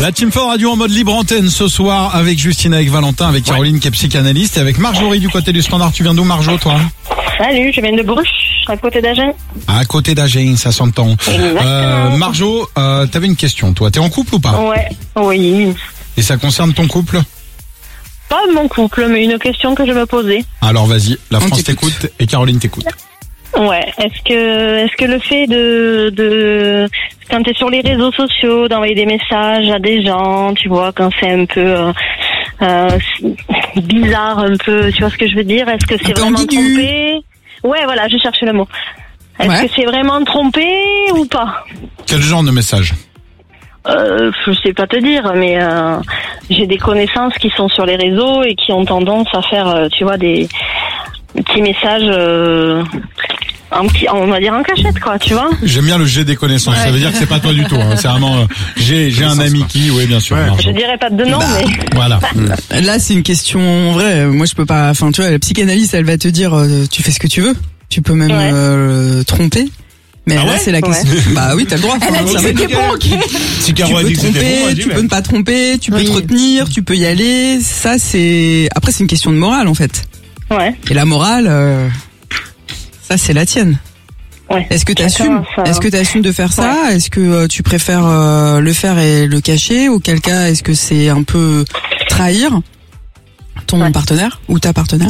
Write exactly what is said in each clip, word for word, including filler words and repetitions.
La Team Fun Radio en mode libre antenne ce soir avec Justine, avec Valentin, avec Caroline qui est psychanalyste et avec Marjorie du côté du standard. Tu viens d'où, Marjo, toi? Salut, je viens de Bruges, à côté d'Agen. À côté d'Agen, ça s'entend. Euh, Marjo, euh, t'avais une question, toi. T'es en couple ou pas? Ouais, oui. Et ça concerne ton couple? Pas mon couple, mais une question que je me posais. Alors vas-y, la On France t'écoute. t'écoute et Caroline t'écoute. Ouais, est-ce que est-ce que le fait de de quand t'es sur les réseaux sociaux d'envoyer des messages à des gens, tu vois, quand c'est un peu euh, euh, bizarre, un peu, tu vois ce que je veux dire, est-ce que c'est peu vraiment ambigu. trompé? Ouais, voilà, je cherche le mot. Est-ce Ouais. que c'est vraiment trompé ou pas? Quel genre de message? Euh, je sais pas te dire, mais euh, j'ai des connaissances qui sont sur les réseaux et qui ont tendance à faire, euh, tu vois, des, des petits messages, euh, en petit, on va dire en cachette, quoi, tu vois. J'aime bien le jet des connaissances. Ça veut dire que c'est pas toi du tout. Hein. C'est vraiment. Euh, j'ai j'ai un ami qui, oui, bien sûr. Marjo. Je dirais pas de nom, Bah. mais Voilà. Là, c'est une question vraie. Moi, je peux pas. Enfin, tu vois, la psychanalyste, elle va te dire, euh, tu fais ce que tu veux. Tu peux même Ouais. euh, tromper. Mais Ah là, ouais c'est la Ouais. question. Bah oui, t'as le droit. Elle a Enfin, dit ça que va- c'était bon, ok. Si Caro tu a peux dit que c'était tromper, bon, tu peux ne pas tromper, tu peux Oui. te retenir, tu peux y aller. Ça, c'est. Après, c'est une question de morale, en fait. ouais. Et la morale, euh, ça, c'est la tienne. Ouais. Est-ce que Chacun t'assumes sa- Est-ce que t'assumes de faire ça Est-ce que euh, tu préfères euh, le faire et le cacher? Auquel cas, est-ce que c'est un peu trahir ton Ouais. partenaire ou ta partenaire?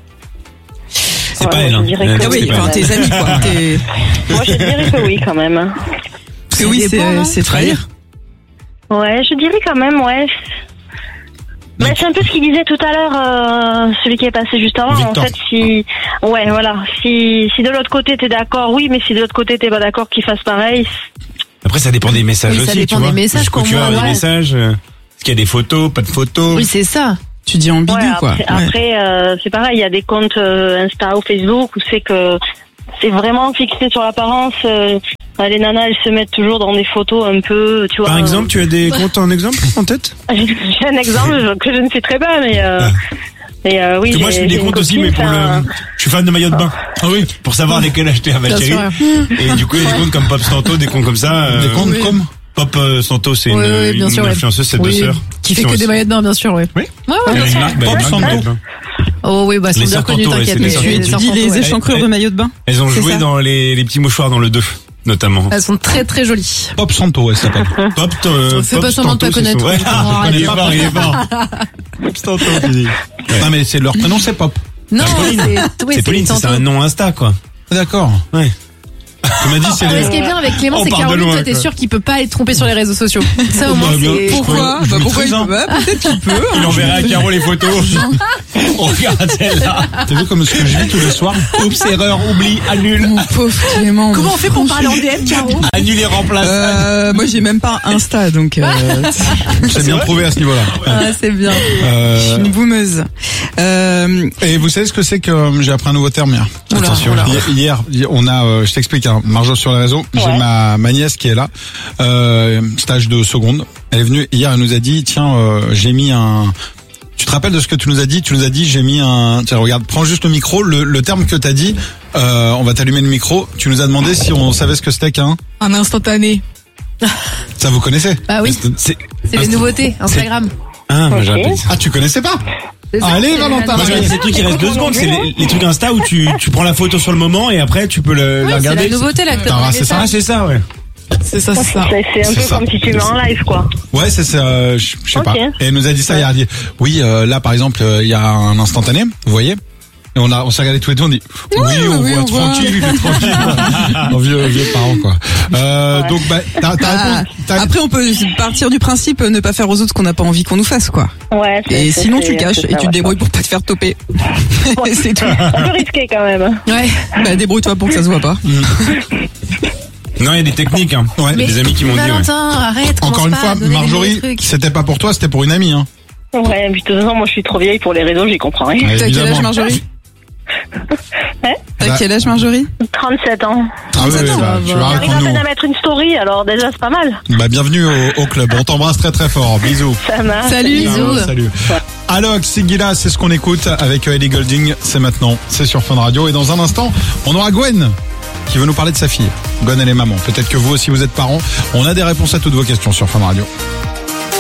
C'est pas Ouais, elle, je hein. dirais Elle, que Ah oui, c'est pas enfin elle. tes amis quoi. T'es... Moi, je dirais que oui, quand même. Parce que oui, c'est, dépend, non c'est trahir. Ouais, je dirais quand même, ouais. Mais c'est un peu ce qu'il disait tout à l'heure, euh, celui qui est passé juste avant. Victor. En fait, si, ouais, voilà, si, si de l'autre côté t'es d'accord, oui, mais si de l'autre côté t'es pas d'accord qu'il fasse pareil, Après, ça dépend des messages Oui, ça aussi, dépend tu vois. des messages, Jusqu'où pour tu moi, vas, des ouais. messages. euh, Est-ce qu'il y a des photos, pas de photos? Oui, c'est ça. Tu dis ambigu ouais, quoi. après, Ouais. après, euh, c'est pareil, il y a des comptes euh, Insta ou Facebook où c'est que c'est vraiment fixé sur l'apparence. Euh, les nanas, elles se mettent toujours dans des photos un peu, tu vois. Par exemple, tu as des comptes en exemple en tête? J'ai un exemple que je ne sais très pas, mais. Euh, Ah. mais euh, oui, Parce que moi, je j'ai- fais des j'ai une comptes aussi, copine, mais pour enfin, le. Je suis fan de maillot de bain. Ah oui. Pour savoir lesquels acheter à ma Bien chérie. sûr. Et du coup, il y a des comptes comme Pop Santo, des comptes comme ça. euh, Des comptes oui. comme. Pop euh, Santo, c'est Oui, une, oui, bien une sûr, ouais. influenceuse, c'est deux Oui, sœurs. Qui fait sont que des aussi- maillots de bain, bien sûr, oui. Oui. Ouais, ouais, Il y bien a une sûr. marque, bah, Pop une marque de Santo. maillot de bain. Oh oui, bah, Les sont bien sœurs connus, Canto, ouais, t'inquiète. c'est mais des sœurs Tu les Canto. sœurs étudies Canto, les ouais. échancrures de maillot de bain. Elles ont C'est joué ça. dans les, les petits mouchoirs dans le deux, notamment. Elles sont très très jolies. Pop Santo, elle s'appelle. Pop, euh, Fais Pop pas semblant de pas Santo, c'est connaître. son- Ouais, Oh, il est arrête. fort, il est fort. Pop Santo, tu dis. Non, mais c'est leur prénom, c'est Pop. Non, Pauline. c'est oui, C'est Pauline, c'est tantôt. un nom Insta, quoi. D'accord. Ouais. Tu m'as dit c'est Mais les. ce qui est bien avec Clément, On c'est que part de Caroline, loin, toi, t'es quoi. sûr qu'il peut pas être trompé sur les réseaux sociaux. Ça, au Bah, moins, bien. c'est... Pourquoi je Bah pourquoi maîtrise, il hein. peut bah, peut-être qu'il peut. Il hein. enverra à Caro les photos. On regarde celle-là. T'as vu comme ce que je vis tous les soirs? Oups, erreur, oublie, annule. Mon pauvre Clément. Comment on fait pour parler en D M, Caro? Annule et remplace. Euh, moi j'ai même pas Insta donc euh, C'est bien trouvé à ce niveau-là. ah, c'est bien. Je Euh, suis une boumeuse. Euh, et vous savez ce que c'est que euh, j'ai appris un nouveau terme hier? Oula, Attention. oula. Hier, hier, on a, euh, je t'explique, hein, Marjo sur les réseaux. J'ai Ouais. ma, ma nièce qui est là, euh, stage de seconde. Elle est venue hier, elle nous a dit, tiens, euh, j'ai mis un. Tu te rappelles de ce que tu nous as dit? Tu nous as dit, j'ai mis un. Tiens, regarde, prends juste le micro. Le, le terme que t'as dit, euh, on va t'allumer le micro. Tu nous as demandé si on savait ce que c'était qu'un. Un instantané. Ça vous connaissez? Bah oui, C'est... c'est les nouveautés, Instagram. Ah, moi Ok. j'aurais pas dit ça. Ah, tu connaissais pas? C'est ça, Allez, c'est Valentin, la- Moi, c'est le truc qui reste deux secondes, c'est les, les trucs Insta où tu, tu prends la photo sur le moment et après tu peux le, la Ouais, c'est regarder. la nouveauté, là, que T'as t'as ramassé aimé ça Ah, c'est ça, ouais. c'est ça, c'est ça. c'est c'est un C'est peu ça. comme si tu mets en live, quoi. Ouais, c'est ça. euh, je je sais Ok. pas. Et elle nous a dit ça hier. Elle dit, oui, euh, là par exemple, euh, il y a un instantané. Vous voyez? Et on a, on s'est regardé tous les deux. On dit, oui, on oui, voit on voit. tranquille, tranquille. En vieux, vieux parents quoi. Euh, Ouais. Donc bah, t'as, t'as Ah, répondu- t'as- après on peut partir du principe euh, ne pas faire aux autres ce qu'on n'a pas envie qu'on nous fasse quoi. Ouais. c'est- Et c'est- sinon c'est- tu caches c'est et ça, tu te ouais. débrouilles pour pas te faire toper. Et c'est tout. Un peu risqué quand même. Ouais. Bah débrouille-toi pour que ça se voit pas. Non, il y a des techniques, hein. Ouais. Des amis qui m'ont dit, ouais. Valentin, arrête, commence Encore une pas fois, à donner des Marjorie, mauvais trucs. c'était pas pour toi, c'était pour une amie. Hein. Ouais, puis de toute façon, moi je suis trop vieille pour les réseaux, j'y comprends rien. Ouais, T'as quel évidemment. âge Marjorie? Hein T'as quel âge Marjorie? trente-sept ans. Ah oui, trente-sept ans, bah, ça tu va. vas J'arrive à raconter-nous. peine à mettre une story, alors déjà c'est pas mal. Bah, bienvenue au, au club. On t'embrasse très très fort. Bisous. Ça marche. Salut. Bisous. Salut. Alok, Sigila, c'est ce qu'on écoute avec Ellie Goulding. C'est maintenant, c'est sur Fun Radio. Et dans un instant, on aura Gwen qui veut nous parler de sa fille. Gwen, elle est maman. Peut-être que vous aussi vous êtes parents. On a des réponses à toutes vos questions sur Fun Radio.